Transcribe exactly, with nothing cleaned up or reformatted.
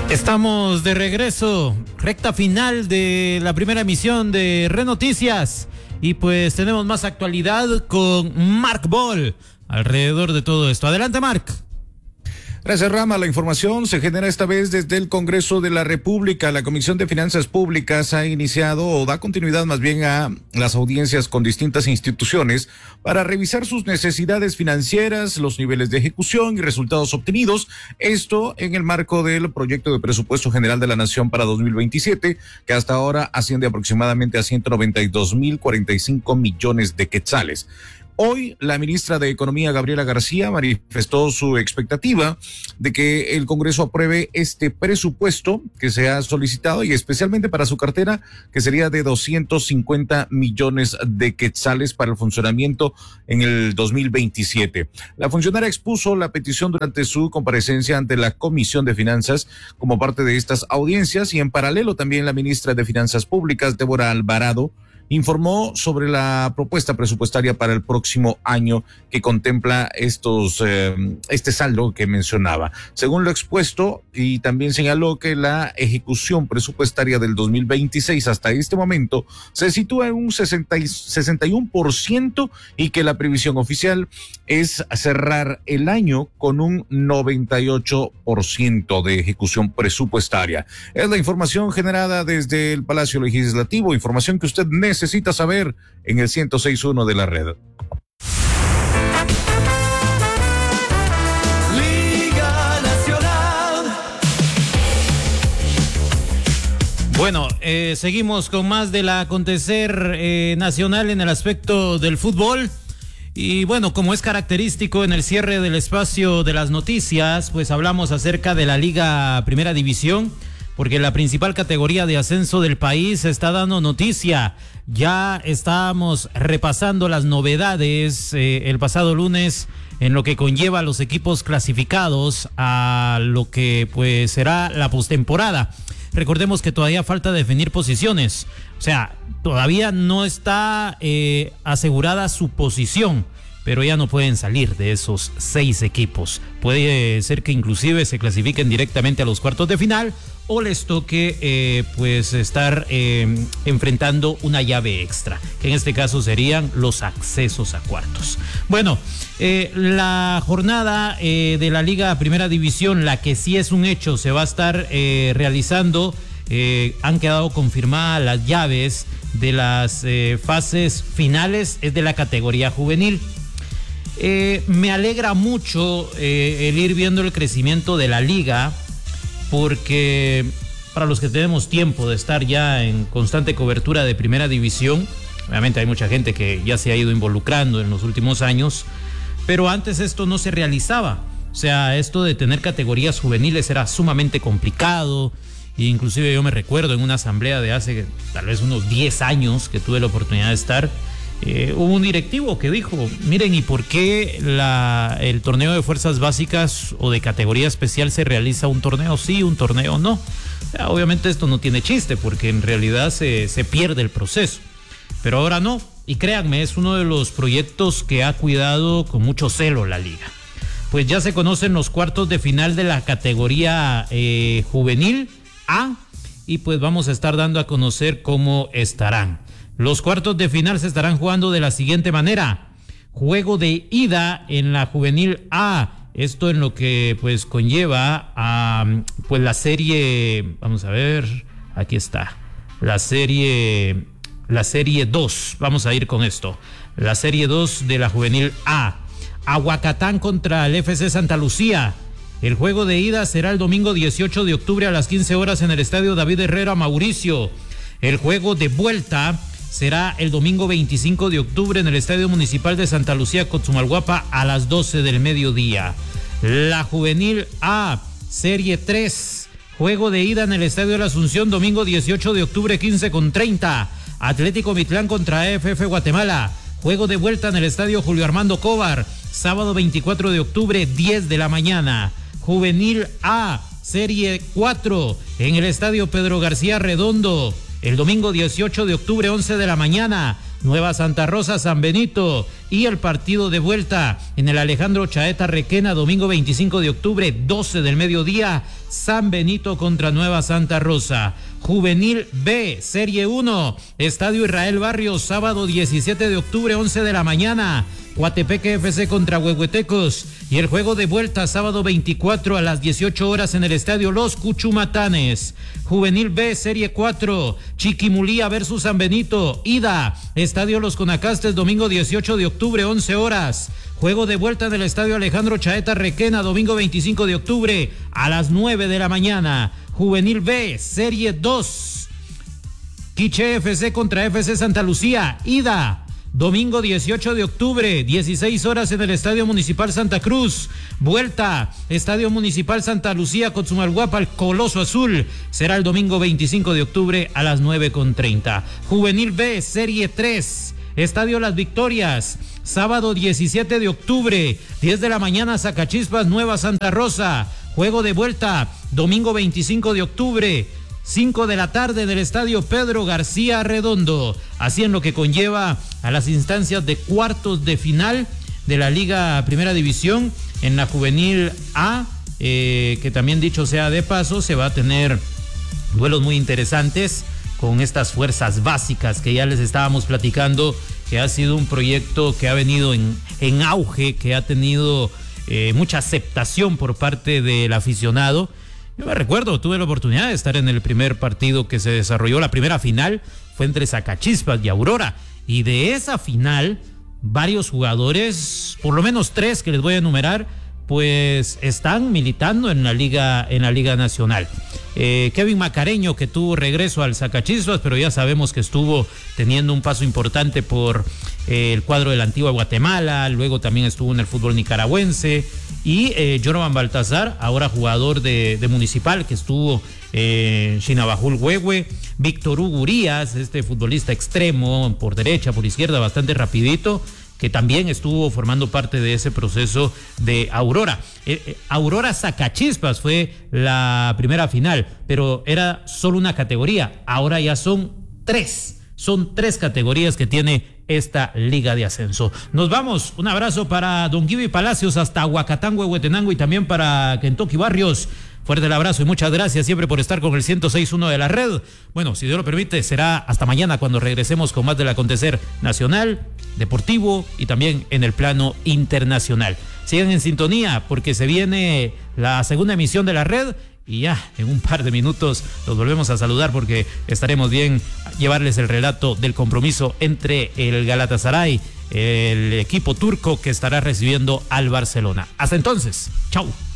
Estamos de regreso, recta final de la primera emisión de Renoticias y pues tenemos más actualidad con Mark Ball alrededor de todo esto. Adelante, Mark. Gracias, Rama. La información se genera esta vez desde el Congreso de la República. La Comisión de Finanzas Públicas ha iniciado o da continuidad más bien a las audiencias con distintas instituciones para revisar sus necesidades financieras, los niveles de ejecución y resultados obtenidos. Esto en el marco del proyecto de presupuesto general de la Nación para dos mil veintisiete, que hasta ahora asciende aproximadamente a ciento noventa y dos mil cuarenta y cinco millones de quetzales. Hoy, la ministra de Economía, Gabriela García, manifestó su expectativa de que el Congreso apruebe este presupuesto que se ha solicitado y especialmente para su cartera, que sería de doscientos cincuenta millones de quetzales para el funcionamiento en el dos mil veintisiete. La funcionaria expuso la petición durante su comparecencia ante la Comisión de Finanzas como parte de estas audiencias y en paralelo también la ministra de Finanzas Públicas, Débora Alvarado, informó sobre la propuesta presupuestaria para el próximo año que contempla estos eh, este saldo que mencionaba. Según lo expuesto, y también señaló que la ejecución presupuestaria del dos mil veintiséis hasta este momento se sitúa en un sesenta, sesenta y uno por ciento y que la previsión oficial es cerrar el año con un noventa y ocho por ciento de ejecución presupuestaria. Es la información generada desde el Palacio Legislativo, información que usted necesita necesita saber en el ciento seis punto uno de la red. Liga Nacional. Bueno, eh, seguimos con más del acontecer eh, nacional en el aspecto del fútbol. Y bueno, como es característico en el cierre del espacio de las noticias, pues hablamos acerca de la Liga Primera División, porque la principal categoría de ascenso del país está dando noticia. Ya estábamos repasando las novedades eh, el pasado lunes en lo que conlleva a los equipos clasificados a lo que pues será la postemporada. Recordemos que todavía falta definir posiciones, o sea, todavía no está eh, asegurada su posición, pero ya no pueden salir de esos seis equipos. Puede ser que inclusive se clasifiquen directamente a los cuartos de final o les toque eh, pues estar eh, enfrentando una llave extra, que en este caso serían los accesos a cuartos. Bueno, eh, la jornada eh, de la Liga Primera División, la que sí es un hecho, se va a estar eh, realizando. Eh, han quedado confirmadas las llaves de las eh, fases finales, es de la categoría juvenil. Eh, me alegra mucho eh, el ir viendo el crecimiento de la liga, porque para los que tenemos tiempo de estar ya en constante cobertura de primera división, obviamente hay mucha gente que ya se ha ido involucrando en los últimos años, pero antes esto no se realizaba. O sea, esto de tener categorías juveniles era sumamente complicado, e inclusive yo me recuerdo en una asamblea de hace tal vez unos diez años que tuve la oportunidad de estar. Eh, hubo un directivo que dijo, miren, ¿y por qué la, el torneo de fuerzas básicas o de categoría especial se realiza un torneo sí, un torneo no? O sea, obviamente esto no tiene chiste porque en realidad se, se pierde el proceso, pero ahora no, y créanme, es uno de los proyectos que ha cuidado con mucho celo la liga. Pues ya se conocen los cuartos de final de la categoría eh, juvenil A y pues vamos a estar dando a conocer cómo estarán. Los cuartos de final se estarán jugando de la siguiente manera. Juego de ida en la Juvenil A. Esto en lo que pues conlleva a pues la serie, vamos a ver, aquí está. La serie la serie dos. Vamos a ir con esto. La serie dos de la Juvenil A. Aguacatán contra el F C Santa Lucía. El juego de ida será el domingo dieciocho de octubre a las quince horas en el Estadio David Herrera Mauricio. El juego de vuelta será el domingo veinticinco de octubre en el Estadio Municipal de Santa Lucía, Cotzumalguapa, a las doce del mediodía. La Juvenil A, Serie tres, juego de ida en el Estadio de la Asunción, domingo dieciocho de octubre, quince con treinta. Atlético Mitlán contra A F F Guatemala. Juego de vuelta en el Estadio Julio Armando Cobar, sábado veinticuatro de octubre, diez de la mañana. Juvenil A, Serie cuatro, en el Estadio Pedro García Redondo, el domingo dieciocho de octubre, once de la mañana. Nueva Santa Rosa, San Benito, y el partido de vuelta en el Alejandro Chaeta Requena, domingo veinticinco de octubre, doce del mediodía, San Benito contra Nueva Santa Rosa. Juvenil B, Serie uno, Estadio Israel Barrios, sábado diecisiete de octubre, once de la mañana, Coatepeque F C contra Huehuetecos, y el juego de vuelta sábado veinticuatro a las dieciocho horas en el Estadio Los Cuchumatanes. Juvenil B, Serie cuatro, Chiquimulía versus San Benito, ida, Estadio Los Conacastes, domingo dieciocho de octubre, once horas. Juego de vuelta en el Estadio Alejandro Chaeta Requena, domingo veinticinco de octubre a las nueve de la mañana. Juvenil B, Serie dos, Quiché F C contra F C Santa Lucía, ida, domingo dieciocho de octubre, dieciséis horas en el Estadio Municipal Santa Cruz. Vuelta, Estadio Municipal Santa Lucía, Cotzumalguapa, el Coloso Azul. Será el domingo veinticinco de octubre a las nueve con treinta. Juvenil B, Serie tres, Estadio Las Victorias, sábado diecisiete de octubre, diez de la mañana, Zacachispas, Nueva Santa Rosa. Juego de vuelta, domingo veinticinco de octubre, cinco de la tarde en el Estadio Pedro García Redondo. Así en lo que conlleva a las instancias de cuartos de final de la Liga Primera División en la Juvenil A, eh, que también, dicho sea de paso, se va a tener duelos muy interesantes con estas fuerzas básicas que ya les estábamos platicando, que ha sido un proyecto que ha venido en, en auge, que ha tenido eh, mucha aceptación por parte del aficionado. Yo me recuerdo, tuve la oportunidad de estar en el primer partido que se desarrolló, la primera final fue entre Zacachispas y Aurora, y de esa final varios jugadores, por lo menos tres que les voy a enumerar, pues están militando en la liga, en la Liga Nacional. Eh, Kevin Macareño, que tuvo regreso al Zacachispas, pero ya sabemos que estuvo teniendo un paso importante por eh, el cuadro de la Antigua Guatemala, luego también estuvo en el fútbol nicaragüense, y eh, Joroban Baltazar, ahora jugador de, de Municipal, que estuvo eh, en Chinabajul Huehue. Víctor Hugo Urias, este futbolista extremo, por derecha, por izquierda, bastante rapidito, que también estuvo formando parte de ese proceso de Aurora. Eh, eh, Aurora Zacachispas fue la primera final, pero era solo una categoría. Ahora ya son tres. Son tres categorías que tiene esta liga de ascenso. Nos vamos. Un abrazo para Don Gibi Palacios hasta Huacatán, Huehuetenango, y también para Kentucky Barrios. Fuerte el abrazo y muchas gracias siempre por estar con el ciento seis punto uno de la red. Bueno, si Dios lo permite, será hasta mañana cuando regresemos con más del acontecer nacional, deportivo y también en el plano internacional. Sigan en sintonía porque se viene la segunda emisión de la red y ya en un par de minutos los volvemos a saludar porque estaremos bien a llevarles el relato del compromiso entre el Galatasaray, el equipo turco que estará recibiendo al Barcelona. Hasta entonces, chau.